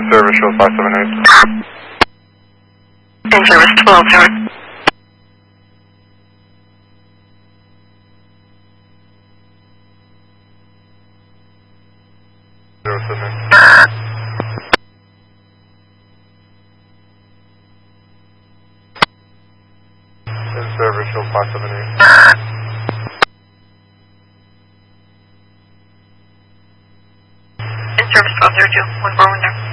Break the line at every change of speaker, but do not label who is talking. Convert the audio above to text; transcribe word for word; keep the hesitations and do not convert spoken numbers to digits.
service, show five seven eight.
In service, twelve zero.
Zero seven. In service, show five seven eight.
In service, twelve zero two, one four one zero.